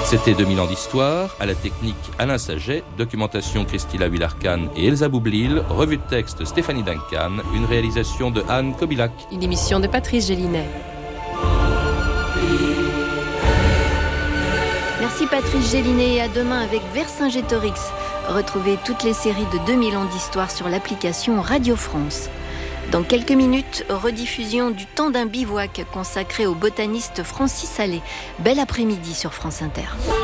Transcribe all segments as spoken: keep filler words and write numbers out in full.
C'était deux mille ans d'histoire, à la technique Alain Saget, documentation Christila Villarcan et Elsa Boublil, revue de texte Stéphanie Duncan, une réalisation de Anne Kobilac. Une émission de Patrice Gélinet. Merci Patrice Gélinet et à demain avec Vercingétorix. Retrouvez toutes les séries de deux mille ans d'histoire sur l'application Radio France. Dans quelques minutes, rediffusion du Temps d'un bivouac consacré au botaniste Francis Allais. Bel après-midi sur France Inter.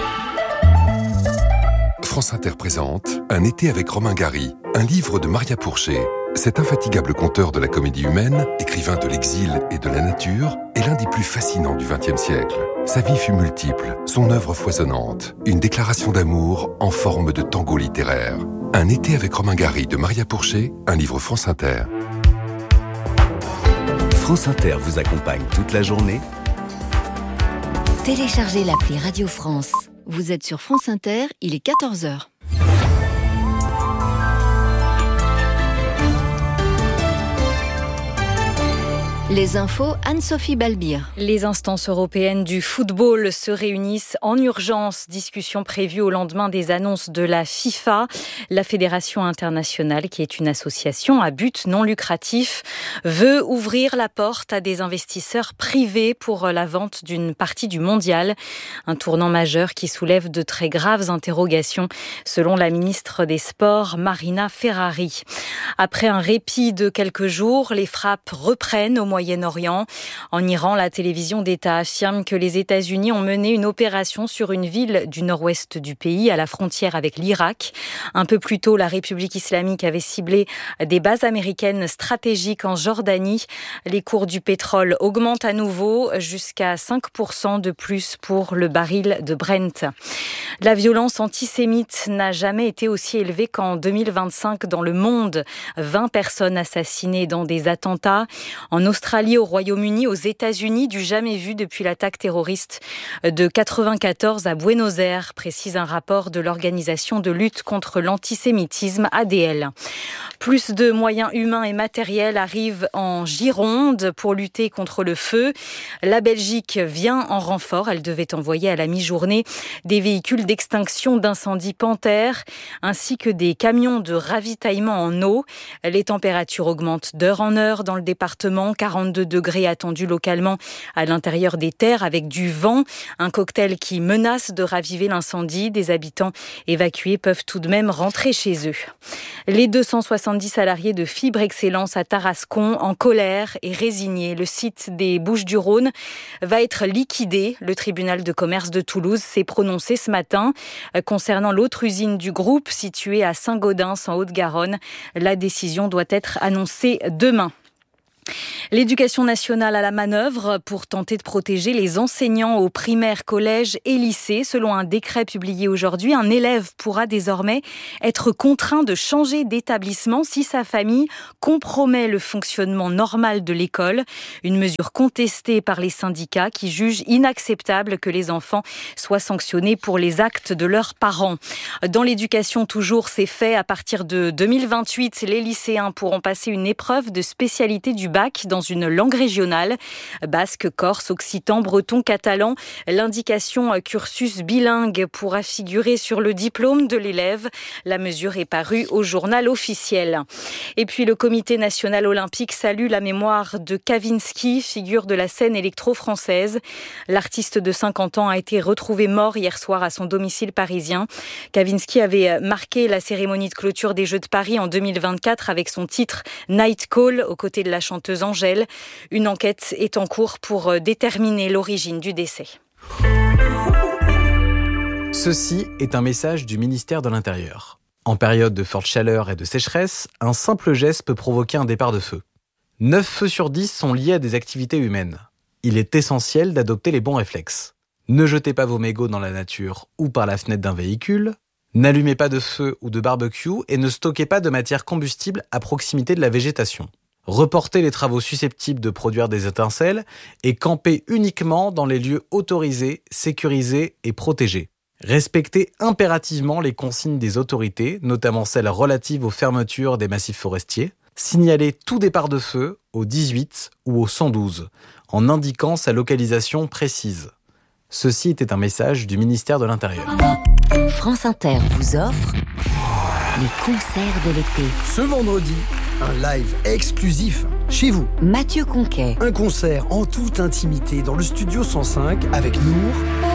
France Inter présente Un été avec Romain Gary, un livre de Maria Pourchet. Cet infatigable conteur de la comédie humaine, écrivain de l'exil et de la nature, est l'un des plus fascinants du vingtième siècle. Sa vie fut multiple, son œuvre foisonnante, une déclaration d'amour en forme de tango littéraire. Un été avec Romain Gary de Maria Pourchet, un livre France Inter. France Inter vous accompagne toute la journée. Téléchargez l'appli Radio France. Vous êtes sur France Inter, il est quatorze heures. Les infos, Anne-Sophie Balbir. Les instances européennes du football se réunissent en urgence. Discussion prévue au lendemain des annonces de la FIFA. La Fédération internationale, qui est une association à but non lucratif, veut ouvrir la porte à des investisseurs privés pour la vente d'une partie du mondial. Un tournant majeur qui soulève de très graves interrogations, selon la ministre des Sports, Marina Ferrari. Après un répit de quelques jours, les frappes reprennent au Moyen-Orient. En Iran, la télévision d'État affirme que les États-Unis ont mené une opération sur une ville du nord-ouest du pays, à la frontière avec l'Irak. Un peu plus tôt, la République islamique avait ciblé des bases américaines stratégiques en Jordanie. Les cours du pétrole augmentent à nouveau jusqu'à cinq pour cent de plus pour le baril de Brent. La violence antisémite n'a jamais été aussi élevée qu'en deux mille vingt-cinq dans le monde. vingt personnes assassinées dans des attentats. En Australie, au Royaume-Uni, aux États-Unis, du jamais vu depuis l'attaque terroriste de quatre-vingt-quatorze à Buenos Aires, précise un rapport de l'organisation de lutte contre l'antisémitisme A D L. Plus de moyens humains et matériels arrivent en Gironde pour lutter contre le feu. La Belgique vient en renfort. Elle devait envoyer à la mi-journée des véhicules d'extinction d'incendie Panthère ainsi que des camions de ravitaillement en eau. Les températures augmentent d'heure en heure dans le département. quarante-deux degrés attendus localement à l'intérieur des terres avec du vent. Un cocktail qui menace de raviver l'incendie. Des habitants évacués peuvent tout de même rentrer chez eux. Les deux cent soixante-dix salariés de Fibre Excellence à Tarascon en colère et résignés. Le site des Bouches-du-Rhône va être liquidé. Le tribunal de commerce de Toulouse s'est prononcé ce matin concernant l'autre usine du groupe située à Saint-Gaudens en Haute-Garonne. La décision doit être annoncée demain. L'éducation nationale à la manœuvre pour tenter de protéger les enseignants aux primaires, collèges et lycées. Selon un décret publié aujourd'hui, un élève pourra désormais être contraint de changer d'établissement si sa famille compromet le fonctionnement normal de l'école. Une mesure contestée par les syndicats qui jugent inacceptable que les enfants soient sanctionnés pour les actes de leurs parents. Dans l'éducation toujours, c'est fait. À partir de deux mille vingt-huit, les lycéens pourront passer une épreuve de spécialité du bac dans une langue régionale, basque, corse, occitan, breton, catalan. L'indication cursus bilingue pourra figurer sur le diplôme de l'élève. La mesure est parue au journal officiel. Et puis le Comité national olympique salue la mémoire de Kavinsky, figure de la scène électro-française. L'artiste de cinquante ans a été retrouvé mort hier soir à son domicile parisien. Kavinsky avait marqué la cérémonie de clôture des Jeux de Paris en deux mille vingt-quatre avec son titre Night Call aux côtés de la chanteuse Angèle. Une enquête est en cours pour déterminer l'origine du décès. Ceci est un message du ministère de l'Intérieur. En période de forte chaleur et de sécheresse, un simple geste peut provoquer un départ de feu. neuf feux sur dix sont liés à des activités humaines. Il est essentiel d'adopter les bons réflexes. Ne jetez pas vos mégots dans la nature ou par la fenêtre d'un véhicule. N'allumez pas de feu ou de barbecue et ne stockez pas de matière combustible à proximité de la végétation. Reportez les travaux susceptibles de produire des étincelles et campez uniquement dans les lieux autorisés, sécurisés et protégés. Respectez impérativement les consignes des autorités, notamment celles relatives aux fermetures des massifs forestiers. Signalez tout départ de feu au dix-huit ou au cent douze, en indiquant sa localisation précise. Ceci était un message du ministère de l'Intérieur. France Inter vous offre les concerts de l'été. Ce vendredi, un live exclusif chez vous. Mathieu Conquet. Un concert en toute intimité dans le studio cent cinq avec Nour